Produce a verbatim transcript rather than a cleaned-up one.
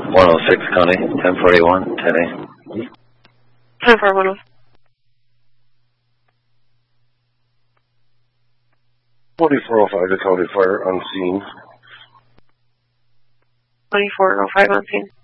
one oh six County, ten forty-one, ten A. ten four one oh. twenty-four oh five to County Fire on scene. twenty-four oh five on scene.